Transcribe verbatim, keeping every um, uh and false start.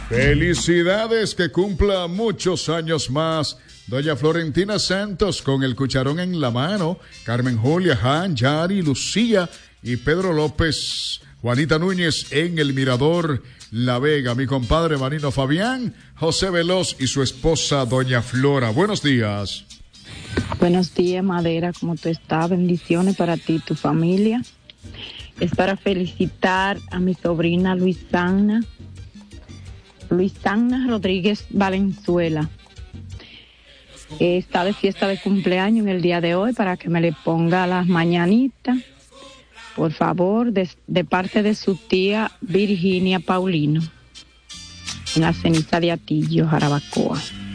Felicidades, que cumpla muchos años más. Doña Florentina Santos con el cucharón en la mano, Carmen Julia, Han, Yari, Lucía y Pedro López, Juanita Núñez en el Mirador La Vega, mi compadre Marino Fabián, José Veloz y su esposa Doña Flora. Buenos días. Buenos días, Madera, ¿cómo tú estás? Bendiciones para ti y tu familia. Es para felicitar a mi sobrina Luisana, Luisana Rodríguez Valenzuela. Está de fiesta de cumpleaños en el día de hoy para que me le ponga las mañanitas, por favor, de, de parte de su tía Virginia Paulino, en la ceniza de Atillo, Jarabacoa.